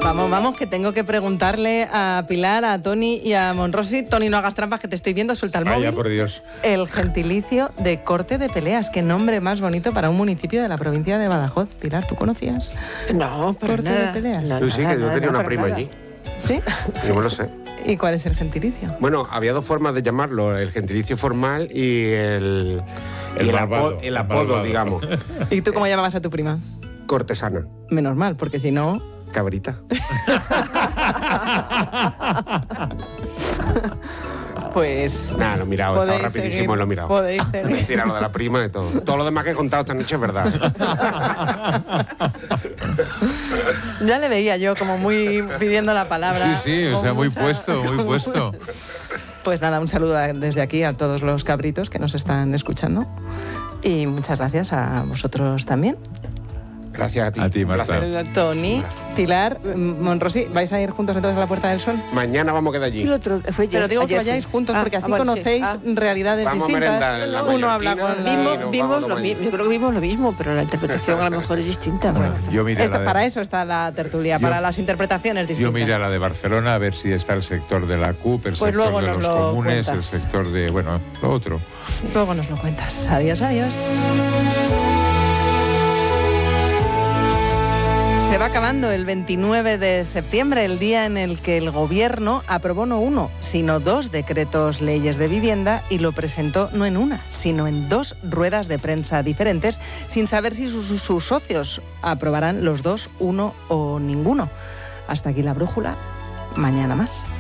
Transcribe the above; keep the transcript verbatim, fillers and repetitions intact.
Vamos, vamos, que tengo que preguntarle a Pilar, a Tony y a Monrosi. Tony, no hagas trampas, que te estoy viendo, suelta el móvil. Vaya, por Dios. El gentilicio de Corte de Peleas. Qué nombre más bonito para un municipio de la provincia de Badajoz. Pilar, ¿tú conocías? No, pero Corte nada. de Peleas. No, Yo sí, nada, que yo nada, tenía una para prima nada. allí. ¿Sí? Yo me lo sé. ¿Y cuál es el gentilicio? Bueno, había dos formas de llamarlo, el gentilicio formal y el, y El el, malvado, apo- el el apodo, malvado. digamos, ¿Y tú cómo llamabas a tu prima? cortesana, Menos mal, porque si no... cabrita. Pues... Nada, lo he mirado, he estado podéis rapidísimo, seguir, lo he mirado. Podéis seguir. Mentira, lo de la prima y todo. Todo lo demás que he contado esta noche es verdad. Ya le veía yo como muy pidiendo la palabra. Sí, sí, o con sea, muy mucha- puesto, muy puesto. Pues nada, un saludo a- desde aquí a todos los cabritos que nos están escuchando. Y muchas gracias a vosotros también. Gracias a ti. A ti, un Marta. placer. Tony, Pilar, mm, Monrosi, ¿vais a ir juntos entonces a la Puerta del Sol? Mañana vamos a quedar Y allí. el otro fue ayer, Pero digo que ayer vayáis fue. juntos Ah, porque así ah, vale, sí. conocéis Ah. realidades Vamos a distintas. merendar en la Uno habla mallorquina con y la... Vimos, nos vimos vamos lo mañana. mismo, yo creo que vimos lo mismo, pero la interpretación a lo mejor es distinta. Bueno, Bueno. yo miré, Esta- la de, para eso está la tertulia, Yo- para las interpretaciones yo distintas. miré a la de Barcelona a ver si está el sector de la C U P, el Pues sector luego de nos los lo comunes, cuentas. el sector de, bueno, lo otro. Luego nos lo cuentas. Adiós, adiós. Se va acabando el veintinueve de septiembre, el día en el que el Gobierno aprobó no uno, sino dos decretos leyes de vivienda y lo presentó no en una, sino en dos ruedas de prensa diferentes, sin saber si sus, sus socios aprobarán los dos, uno o ninguno. Hasta aquí la brújula. Mañana más.